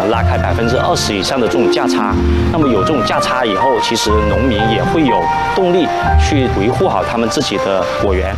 拉开20%以上的这种价差。那么有这种价差以后，其实农民也会有动力去维护好他们自己的果园。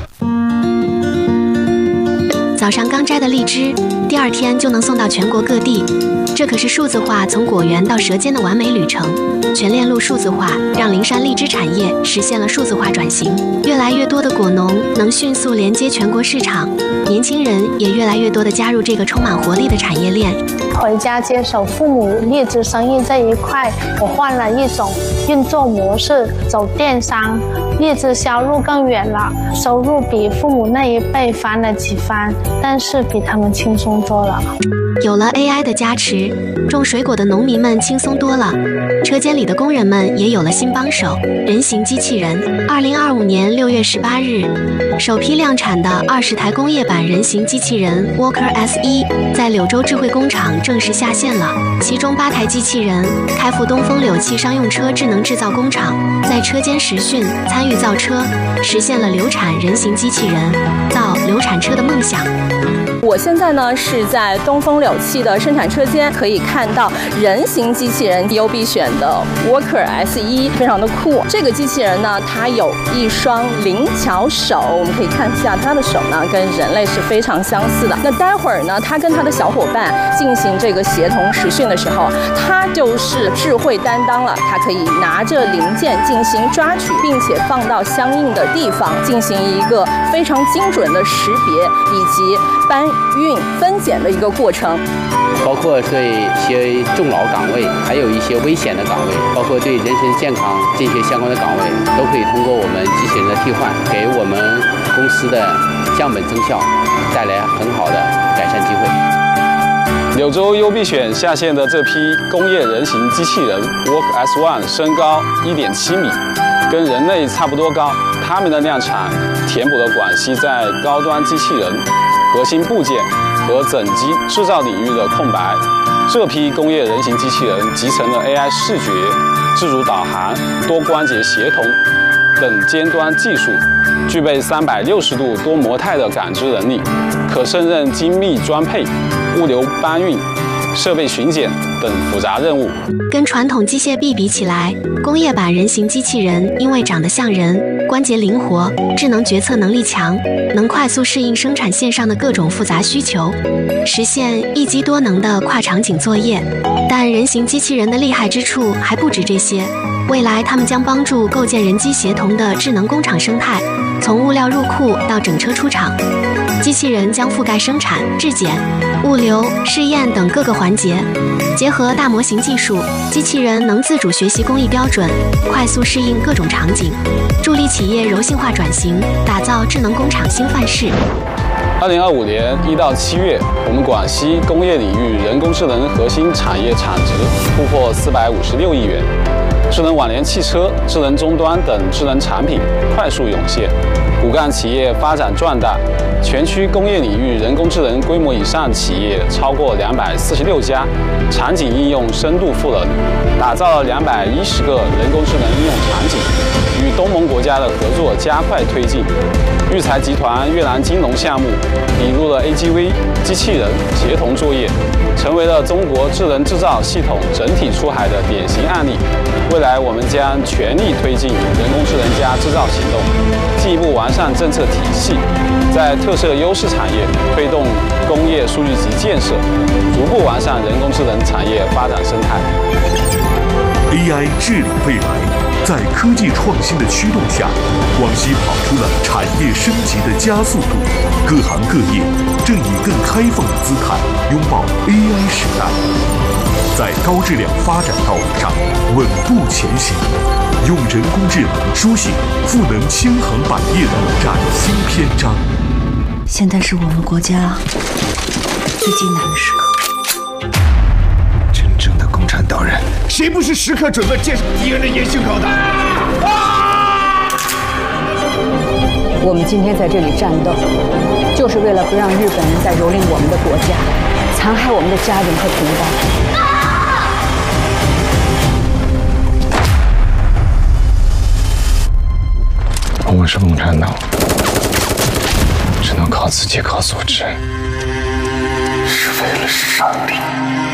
早上刚摘的荔枝，第2天就能送到全国各地。这可是数字化从果园到舌尖的完美旅程。全链路数字化让灵山荔枝产业实现了数字化转型，越来越多的果农能迅速连接全国市场，年轻人也越来越多地加入这个充满活力的产业链。 回家接手父母荔枝生意这一块，我换了一种运作模式，走电商，荔枝销路更远了，收入比父母那一辈翻了几番，但是比他们轻松多了。 有了 AI 的加持，种水果的农民们轻松多了，车间里的工人们也有了新帮手——人形机器人。2025年6月18日，首批量产的20台工业版人形机器人 Walker S1在柳州智慧工厂正式下线了，其中8台机器人开赴东风柳汽商用车智能制造工厂，在车间实训，参与造车，实现了流产人形机器人造流产车的梦想。 我现在呢是在东风柳汽的生产车间，可以看到人形机器人优必选的 Walker S1，非常的酷。这个机器人呢，它有一双灵巧手，我们可以看一下它的手呢，跟人类是非常相似的。那待会儿呢，它跟它的小伙伴进行这个协同实训的时候，它就是智慧担当了，它可以拿着零件进行抓取，并且放到相应的地方，进行一个非常精准的识别以及搬运分拣的一个过程， 包括对一些重劳岗位，还有一些危险的岗位，包括对人身健康这些相关的岗位，都可以通过我们机器人的替换，给我们公司的降本增效带来很好的改善机会。 柳州优必选下线的这批工业人形机器人 Walk S1 身高1.7米，跟人类差不多高。它们的量产填补了广西在高端机器人、核心部件和整机制造领域的空白。这批工业人形机器人集成了 AI 视觉、自主导航、多关节协同等尖端技术，具备360度多模态的感知能力，可胜任精密装配、物流搬运、设备巡检等复杂任务。 跟传统机械臂比起来，工业版人形机器人因为长得像人，关节灵活，智能决策能力强，能快速适应生产线上的各种复杂需求，实现一机多能的跨场景作业。但人形机器人的厉害之处还不止这些，未来他们将帮助构建人机协同的智能工厂生态，从物料入库到整车出厂，机器人将覆盖生产、质检、物流、试验等各个环节。结合大模型技术，机器人能自主学习工艺标准，快速适应各种场景，助力企业柔性化转型，打造智能工厂新范式。 2025年1到7月，我们广西工业领域人工智能核心产业产值突破456亿元，智能网联汽车、智能终端等智能产品快速涌现，骨干企业发展壮大，全区工业领域人工智能规模以上企业超过246家，场景应用深度赋能，打造了210个人工智能应用场景，与东盟国家的合作加快推进。育才集团越南金融项目引入了 AGV 机器人协同作业，成为了中国智能制造系统整体出海的典型案例。未来我们将全力推进人工智能加制造行动，进一步完善政策体系，在特色优势产业推动工业数据集建设，逐步完善人工智能产业发展生态。 AI 治理未来，在科技创新的驱动下，广西跑出了产业升级的加速度，各行各业正以更开放的姿态拥抱 AI 时代，在高质量发展道路上稳步前行，用人工智能书写赋能千行百业的崭新篇章。 现在是我们国家最艰难的时刻。 真正的共产党人，谁不是时刻准备接受敌人的严刑拷打？ 我们今天在这里战斗，就是为了不让日本人再蹂躏我们的国家，残害我们的家人和同胞。我是共产党，只能靠自己，靠组织，是为了胜利。